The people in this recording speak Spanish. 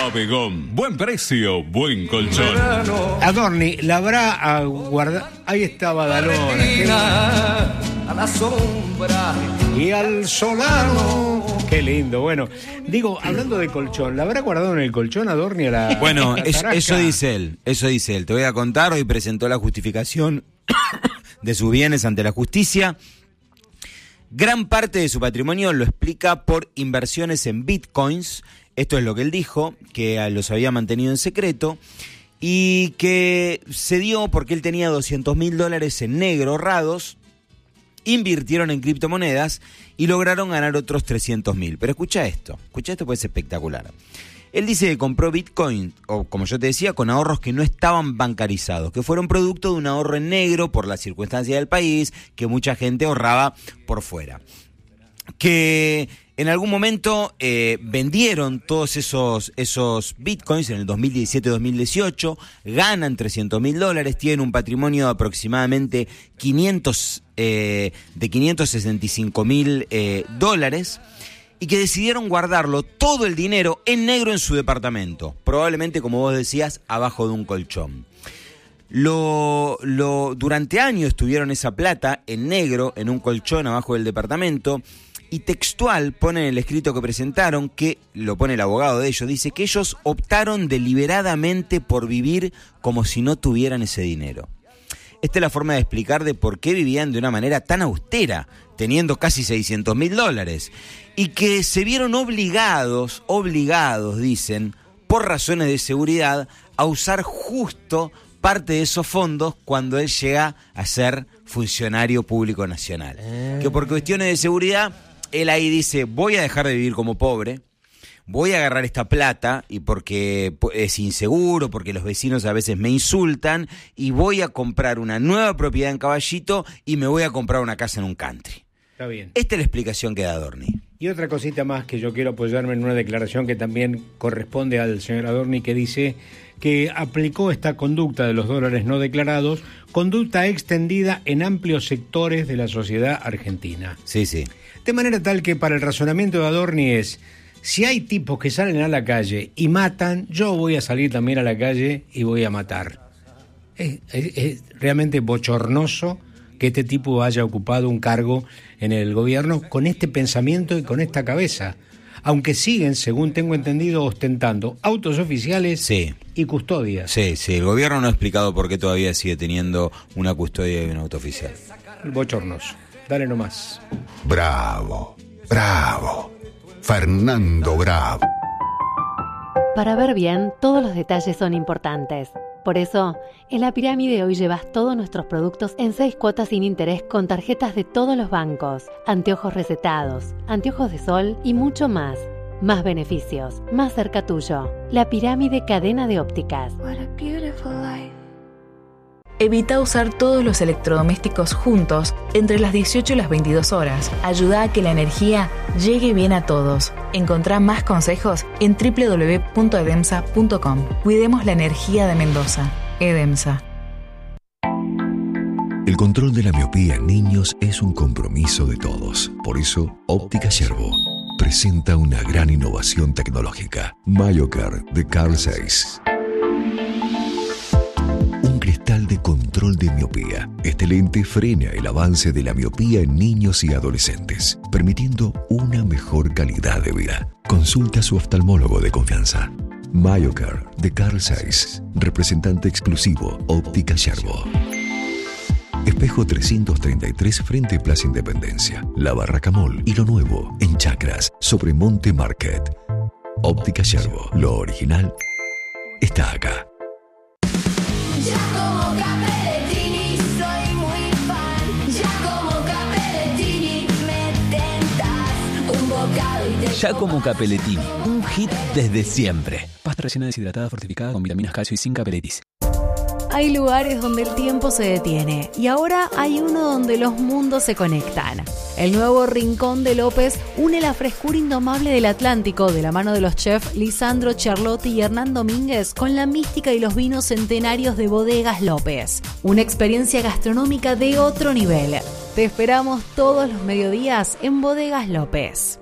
Bodegón. Buen precio, buen colchón. Adorni, la habrá guardado. Ahí estaba Badalona. A la sombra. Y al solano. Qué lindo. Bueno, digo, hablando de colchón, ¿la habrá guardado en el colchón Adorni a la... Bueno, la eso dice él. Te voy a contar, hoy presentó la justificación de sus bienes ante la justicia. Gran parte de su patrimonio lo explica por inversiones en bitcoins. Esto es lo que él dijo, que los había mantenido en secreto y que se dio porque él tenía $200.000 en negro ahorrados, invirtieron en criptomonedas y lograron ganar otros 300.000. Pero escucha esto pues es espectacular. Él dice que compró Bitcoin, o como yo te decía, con ahorros que no estaban bancarizados, que fueron producto de un ahorro en negro por las circunstancias del país, que mucha gente ahorraba por fuera. Que en algún momento vendieron todos esos Bitcoins en el 2017-2018, ganan $300.000, tienen un patrimonio de aproximadamente de $565.000, y que decidieron guardarlo todo el dinero en negro en su departamento, probablemente, como vos decías, abajo de un colchón. Durante años tuvieron esa plata en negro en un colchón abajo del departamento, y textual pone en el escrito que presentaron, que lo pone el abogado de ellos, dice que ellos optaron deliberadamente por vivir como si no tuvieran ese dinero. Esta es la forma de explicar de por qué vivían de una manera tan austera, teniendo casi $600.000, y que se vieron obligados, dicen, por razones de seguridad, a usar justo parte de esos fondos cuando él llega a ser funcionario público nacional. Que por cuestiones de seguridad, él ahí dice, voy a dejar de vivir como pobre, voy a agarrar esta plata, y porque es inseguro, porque los vecinos a veces me insultan, y voy a comprar una nueva propiedad en Caballito y me voy a comprar una casa en un country. Está bien. Esta es la explicación que da Adorni. Y otra cosita más que yo quiero apoyarme en una declaración que también corresponde al señor Adorni, que dice que aplicó esta conducta de los dólares no declarados, conducta extendida en amplios sectores de la sociedad argentina. Sí. De manera tal que para el razonamiento de Adorni es, si hay tipos que salen a la calle y matan, yo voy a salir también a la calle y voy a matar. Es realmente bochornoso que este tipo haya ocupado un cargo en el gobierno con este pensamiento y con esta cabeza. Aunque siguen, según tengo entendido, ostentando autos oficiales y custodias. Sí, el gobierno no ha explicado por qué todavía sigue teniendo una custodia y un auto oficial. Bochornoso. Dale nomás. Bravo. Fernando Bravo. Para ver bien, todos los detalles son importantes. Por eso, en La Pirámide hoy llevas todos nuestros productos en 6 cuotas sin interés con tarjetas de todos los bancos, anteojos recetados, anteojos de sol y mucho más. Más beneficios, más cerca tuyo. La Pirámide Cadena de Ópticas. What a beautiful life. Evita usar todos los electrodomésticos juntos entre las 18 y las 22 horas. Ayuda a que la energía llegue bien a todos. Encontrá más consejos en www.edemsa.com. Cuidemos la energía de Mendoza. Edemsa. El control de la miopía en niños es un compromiso de todos. Por eso, Óptica Yerbo presenta una gran innovación tecnológica. MyoCare de Carl Zeiss. Un cristal de control de miopía. Este lente frena el avance de la miopía en niños y adolescentes, permitiendo una mejor calidad de vida. Consulta a su oftalmólogo de confianza. MyoCare de Carl Zeiss, representante exclusivo Óptica Yerbo. Espejo 333 frente Plaza Independencia, La Barraca Mall y lo nuevo en Chacras sobre Monte Market. Óptica Yerbo, lo original está acá. Giacomo Capellettini, soy muy fan. Giacomo Capellettini, me tentas un bocado y te Giacomo Capellettini, un hit desde siempre. Pasta rellena deshidratada fortificada con vitaminas, calcio y zinc Capelletis. Hay lugares donde el tiempo se detiene y ahora hay uno donde los mundos se conectan. El nuevo Rincón de López une la frescura indomable del Atlántico de la mano de los chefs Lisandro Charlotti y Hernán Domínguez con la mística y los vinos centenarios de Bodegas López. Una experiencia gastronómica de otro nivel. Te esperamos todos los mediodías en Bodegas López.